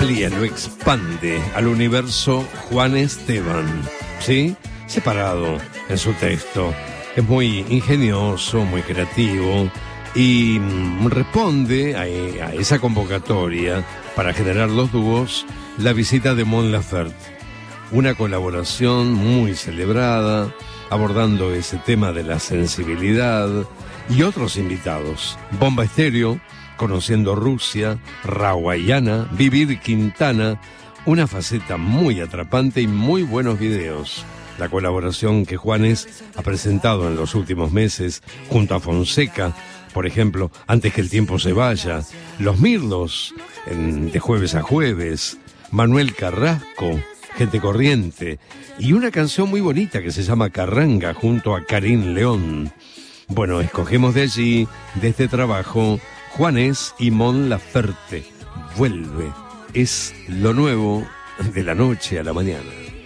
amplía, lo expande al universo Juan Esteban, ¿sí? Separado en su texto. Es muy ingenioso, muy creativo y responde a esa convocatoria para generar los dúos la visita de Mon Laferte. Una colaboración muy celebrada, abordando ese tema de la sensibilidad, y otros invitados. Bomba Estéreo, Conociendo Rusia, Rawayana, Vivir Quintana, una faceta muy atrapante y muy buenos videos. La colaboración que Juanes ha presentado en los últimos meses junto a Fonseca, por ejemplo, Antes que el tiempo se vaya, Los Mirlos, de Jueves a Jueves, Manuel Carrasco, Gente Corriente, y una canción muy bonita que se llama Carranga junto a Karim León. Bueno, escogemos de allí, de este trabajo, Juanes y Mon Laferte. Vuelve, es lo nuevo de la noche a la mañana.